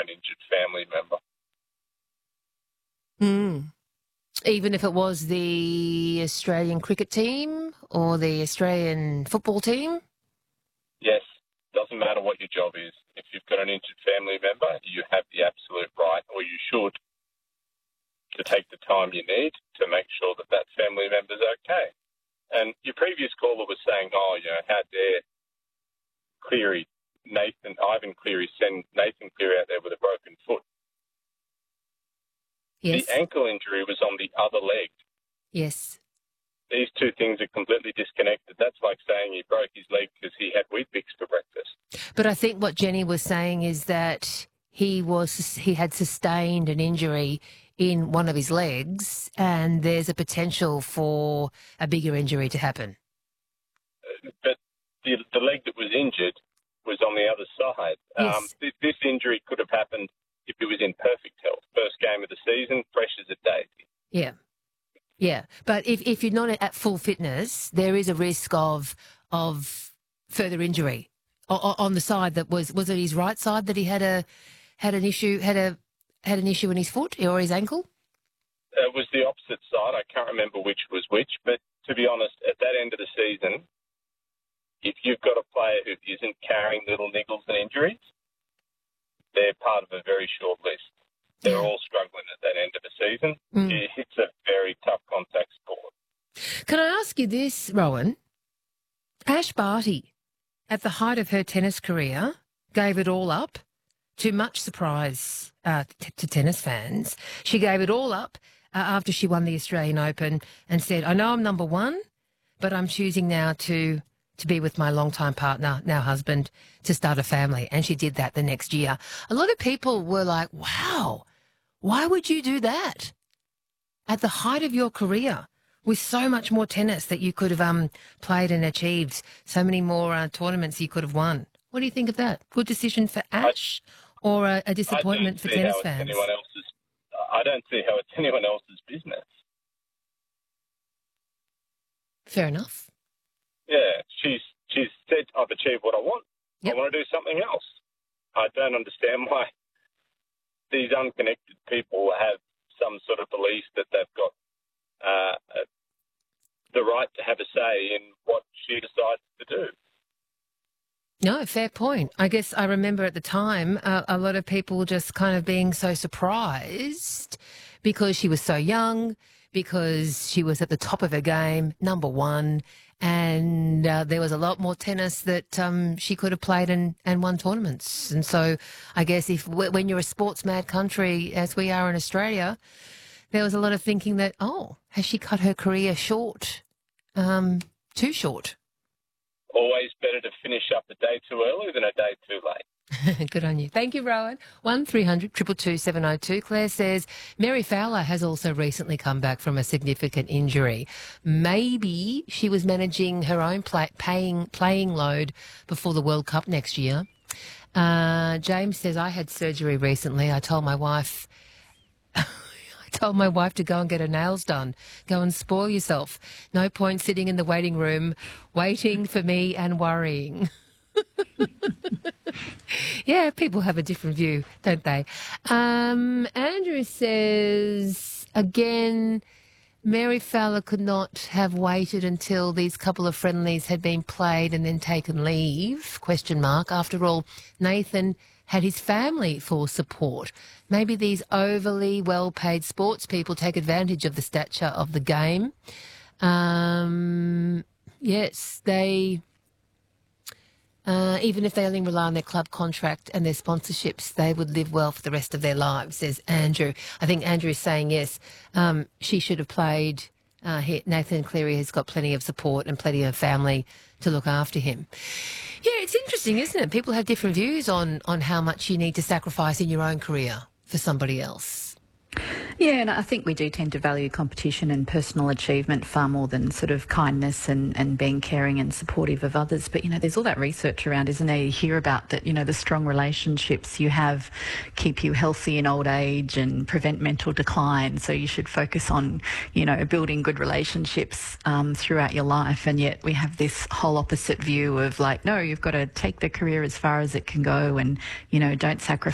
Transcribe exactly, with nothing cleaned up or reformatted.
an injured family member. Mm. Even if it was the Australian cricket team or the Australian football team? Yes, doesn't matter what your job is. If you've got an injured family member, you have the absolute right, or you should, to take the time you need to make sure that that family member's okay. And your previous caller was saying, oh, you know, how dare Cleary, Nathan, Ivan Cleary send Nathan Cleary out there with a broken foot. Yes. The ankle injury was on the other leg. Yes. These two things are completely disconnected. That's like saying he broke his leg because he had Weet-Bix for breakfast. But I think what Jenny was saying is that he was he had sustained an injury in one of his legs, and there's a potential for a bigger injury to happen. Uh, but the, the leg that was injured was on the other side. Yes. Um, this, this injury could have happened if he was in perfect health. First game of the season, fresh as a daisy. Yeah. Yeah. But if, if you're not at full fitness, there is a risk of of further injury o- on the side that was was it his right side that he had a had an issue had a had an issue in his foot or his ankle? It was the opposite side. I can't remember which was which, but to be honest, at that end of the season, if you've got a player who isn't carrying little niggles and injuries, they're part of a very short list. They're Yeah. all struggling at that end of the season. Mm. It's a very tough contact sport. Can I ask you this, Rowan? Ash Barty, at the height of her tennis career, gave it all up, to much surprise uh, t- to tennis fans. She gave it all up uh, after she won the Australian Open and said, I know I'm number one, but I'm choosing now to to be with my longtime partner, now husband, to start a family. And she did that the next year. A lot of people were like, wow, why would you do that at the height of your career with so much more tennis that you could have um, played and achieved, so many more uh, tournaments you could have won? What do you think of that? Good decision for Ash or a, a disappointment for tennis fans? Anyone else's, I don't see how it's anyone else's business. Fair enough. Yeah, she's she's said, I've achieved what I want. Yep. I want to do something else. I don't understand why these unconnected people have some sort of belief that they've got uh, the right to have a say in what she decides to do. No, fair point. I guess I remember at the time uh, a lot of people just kind of being so surprised because she was so young, because she was at the top of her game, number one, and uh, there was a lot more tennis that um, she could have played and, and won tournaments. And so I guess if when you're a sports-mad country, as we are in Australia, there was a lot of thinking that, oh, has she cut her career short, um, too short? Always better to finish up a day too early than a day too late. Good on you. Thank you, Rowan. one three hundred two two two seven oh two. Claire says, Mary Fowler has also recently come back from a significant injury. Maybe she was managing her own play, paying, playing load before the World Cup next year. Uh, James says, I had surgery recently. I told my wife... I told my wife to go and get her nails done. Go and spoil yourself. No point sitting in the waiting room waiting for me and worrying. Yeah, people have a different view, don't they? Um, Andrew says, again, Mary Fowler could not have waited until these couple of friendlies had been played and then taken leave, question mark. After all, Nathan had his family for support. Maybe these overly well-paid sports people take advantage of the stature of the game. Um, yes, they... Uh, even if they only rely on their club contract and their sponsorships, they would live well for the rest of their lives, says Andrew. I think Andrew is saying, yes, um, she should have played. Uh, he, Nathan Cleary has got plenty of support and plenty of family to look after him. Yeah, it's interesting, isn't it? People have different views on, on how much you need to sacrifice in your own career for somebody else. Yeah, and I think we do tend to value competition and personal achievement far more than sort of kindness and, and being caring and supportive of others. But, you know, there's all that research around, isn't there? You hear about that, you know, the strong relationships you have keep you healthy in old age and prevent mental decline. So you should focus on, you know, building good relationships um, throughout your life. And yet we have this whole opposite view of like, no, you've got to take the career as far as it can go and, you know, don't sacrifice